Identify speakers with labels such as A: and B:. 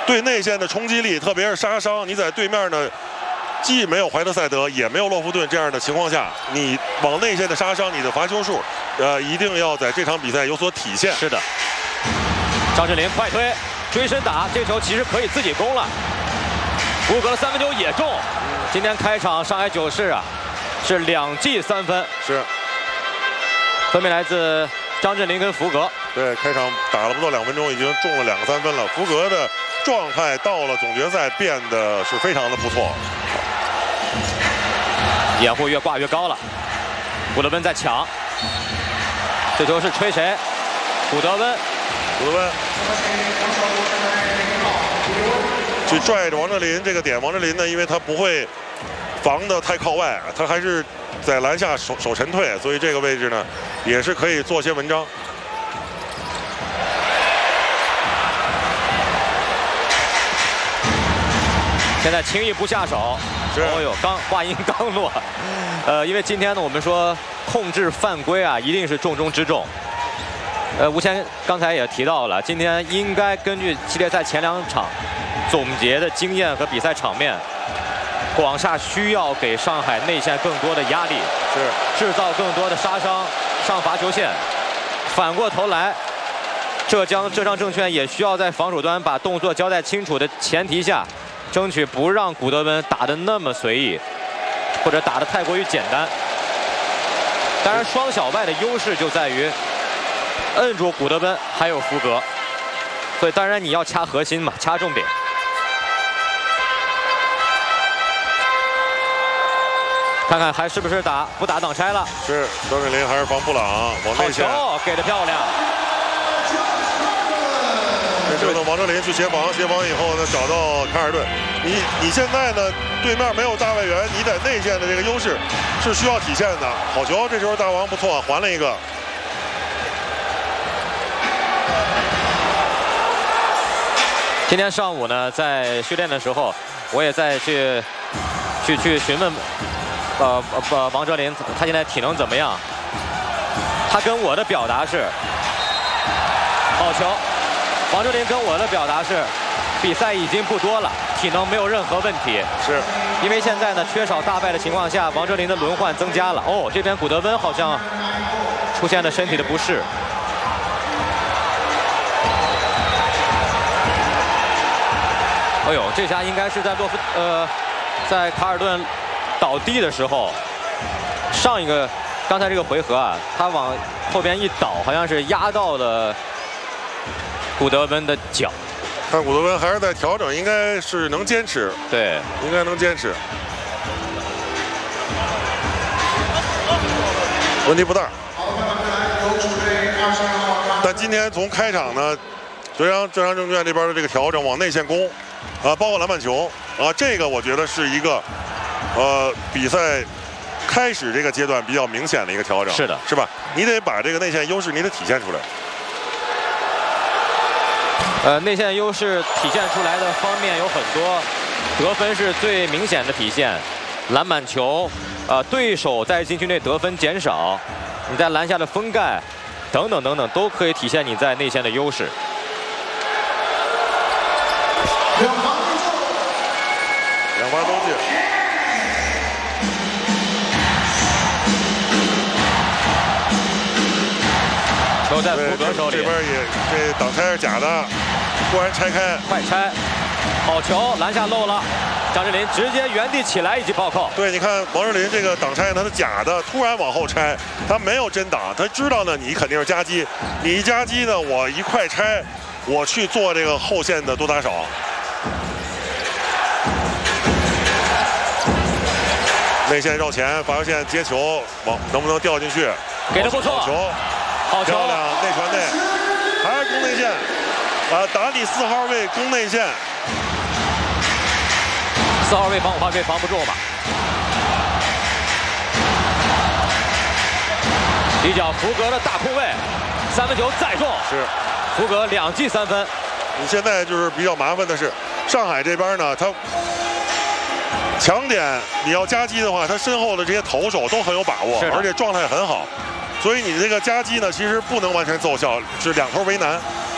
A: 对内线的冲击力，特别是杀伤，你在对面呢，既没有怀特塞德，也没有洛夫顿这样的情况下，你往内线的杀伤，你的罚球数，一定要在这场比赛有所体现。
B: 是的，张镇麟快推，追身打，这球其实可以自己攻了。福格的三分球也中。今天开场上海九世啊，是2记3分，
A: 是，
B: 分别来自张镇麟跟福格。
A: 对，开场打了不到2分钟，已经中了2个3分了。福格的状态到了总决赛变得是非常的不错。
B: 掩护越挂越高了，古德温在抢，这球是吹谁？古德温。
A: 去拽着王哲林这个点，王哲林呢，因为他不会防得太靠外，他还是在篮下手沉退，所以这个位置呢也是可以做些文章。
B: 现在轻易不下手。哦呦，话音刚落，因为今天呢，我们说控制犯规啊，一定是重中之重。吴谦刚才也提到了，今天应该根据系列赛前2场总结的经验和比赛场面，广厦需要给上海内线更多的压力，制造更多的杀伤，上罚球线。反过头来，浙江证券也需要在防守端把动作交代清楚的前提下，争取不让古德温打得那么随意，或者打得太过于简单。当然，双小外的优势就在于摁住古德温还有福格，所以当然你要掐核心嘛，掐重点。看看还是不是不打挡拆了？
A: 是，张镇麟还是防布朗往内线。
B: 好球，给得漂亮。
A: 这时候呢，王哲林去协防以后呢，找到凯尔顿。你现在呢，对面没有大外援，你在内线的这个优势是需要体现的。好球，这时候大王不错，还了一个。
B: 今天上午呢，在训练的时候，我也在去询问，王哲林他现在体能怎么样？他跟我的表达是，好球。王哲林跟我的表达是，比赛已经不多了，体能没有任何问题。
A: 是，
B: 因为现在呢缺少大败的情况下，王哲林的轮换增加了。哦，这边古德温好像出现了身体的不适。哎呦，这下应该是在在卡尔顿倒地的时候，刚才这个回合啊，他往后边一倒，好像是压到了古德温的脚。
A: 看古德温还是在调整，应该是能坚持。
B: 对，
A: 应该能坚持，问题不大。但今天从开场呢，浙江证券这边的这个调整往内线攻，包括篮板球这个我觉得是一个比赛开始这个阶段比较明显的一个调整。
B: 是的，
A: 是吧？你得把这个内线优势你得体现出来。
B: 内线优势体现出来的方面有很多，得分是最明显的体现，篮板球，对手在禁区内得分减少，你在篮下的封盖，等等等等，都可以体现你在内线的优势。
A: 两罚都进。
B: 球在福格手里，
A: 这边也这挡拆是假的，突然拆开，
B: 快拆，好球，篮下漏了，张镇麟直接原地起来以及暴扣。
A: 对，你看王哲林这个挡拆他是假的，突然往后拆，他没有真挡，他知道呢你肯定是夹击，你一夹击呢，我一快拆，我去做这个后线的多打少。内线绕前，罚球线接球，能不能掉进去？
B: 给的不错，
A: 好球，
B: 好球，
A: 漂亮，内传内，还是攻内线，打你4号位攻内线
B: ，4号位防5号位防不住嘛。底角福格的大空位，三分球再中，
A: 是，
B: 福格2记3分。
A: 你现在就是比较麻烦的是，上海这边呢，他强点你要夹击的话，他身后的这些投手都很有把握，而且状态很好，所以你这个夹击呢，其实不能完全奏效，是2头为难。